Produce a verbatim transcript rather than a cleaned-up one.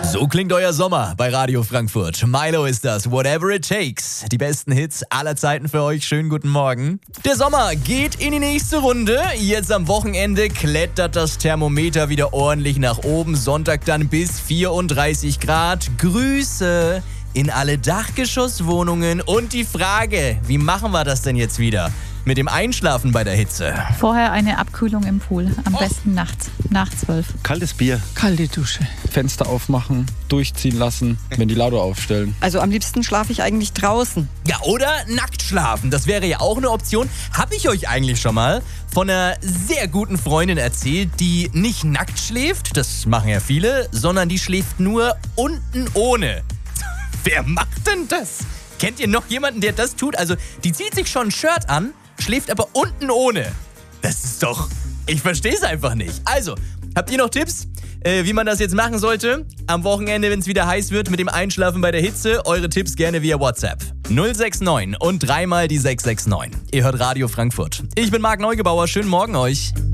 So klingt euer Sommer bei Radio Frankfurt. Milo ist das, whatever it takes. Die besten Hits aller Zeiten für euch. Schönen guten Morgen. Der Sommer geht in die nächste Runde. Jetzt am Wochenende klettert das Thermometer wieder ordentlich nach oben. Sonntag dann bis vierunddreißig Grad. Grüße in alle Dachgeschosswohnungen. Und die Frage, wie machen wir das denn jetzt wieder? Mit dem Einschlafen bei der Hitze. Vorher eine Abkühlung im Pool. Am oh. besten nachts, nach zwölf. Kaltes Bier. Kalte Dusche. Fenster aufmachen, durchziehen lassen, Ventilator aufstellen. Also am liebsten schlafe ich eigentlich draußen. Ja, oder nackt schlafen. Das wäre ja auch eine Option. Habe ich euch eigentlich schon mal von einer sehr guten Freundin erzählt, die nicht nackt schläft, das machen ja viele, sondern die schläft nur unten ohne. Wer macht denn das? Kennt ihr noch jemanden, der das tut? Also, die zieht sich schon ein Shirt an, schläft aber unten ohne. Das ist doch... Ich verstehe es einfach nicht. Also, habt ihr noch Tipps, äh, wie man das jetzt machen sollte? Am Wochenende, wenn es wieder heiß wird mit dem Einschlafen bei der Hitze, eure Tipps gerne via WhatsApp. null sechs neun und dreimal die sechs sechs neun. Ihr hört Radio Frankfurt. Ich bin Marc Neugebauer. Schönen Morgen euch.